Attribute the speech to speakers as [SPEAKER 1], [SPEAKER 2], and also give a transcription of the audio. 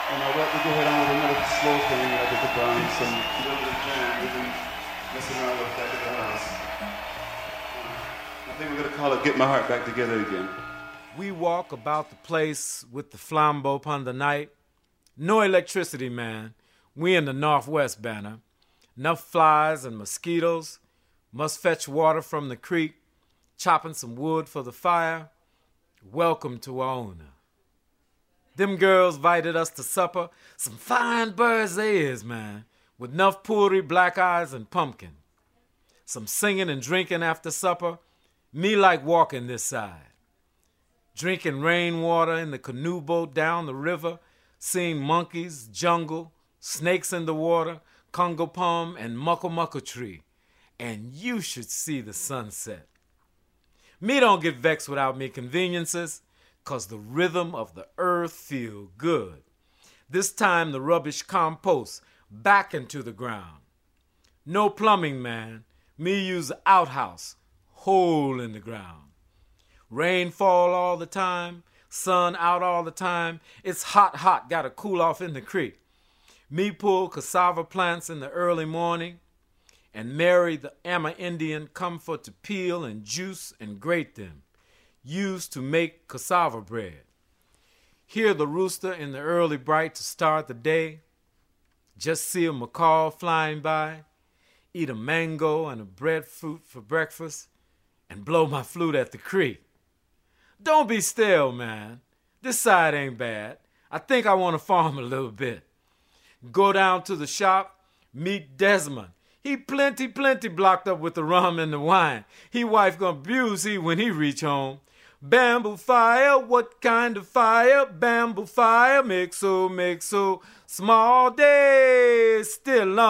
[SPEAKER 1] And I want to go ahead on with another slow thing. I think about some little jam we've been messing around with back at the house. I think we're going to call it Get My Heart Back Together Again.
[SPEAKER 2] We walk about the place with the flambeau upon the night. No electricity, man. We in the Northwest banner. Enough flies and mosquitoes. Must fetch water from the creek. Chopping some wood for the fire. Welcome to Waona. Them girls invited us to supper. Some fine birds they is, man. With enough puri, black eyes, and pumpkin. Some singing and drinking after supper. Me like walking this side. Drinking rainwater in the canoe boat down the river. Seeing monkeys, jungle, snakes in the water, Congo palm, and mucka tree. And you should see the sunset. Me don't get vexed without me conveniences, 'cause the rhythm of the earth feel good. This time the rubbish compost back into the ground. No plumbing, man. Me use the outhouse, hole in the ground. Rain fall all the time, sun out all the time. It's hot, gotta cool off in the creek. Me pull cassava plants in the early morning, and Mary the Amerindian come for to peel and juice and grate them, used to make cassava bread. Hear the rooster in the early bright to start the day. Just see a macaw flying by, eat a mango and a breadfruit for breakfast, and blow my flute at the creek. Don't be still, man. This side ain't bad. I think I want to farm a little bit. Go down to the shop, meet Desmond. He plenty blocked up with the rum and the wine. He wife gonna abuse he when he reach home. Bamboo fire, what kind of fire? Bamboo fire, make so, small days, still long.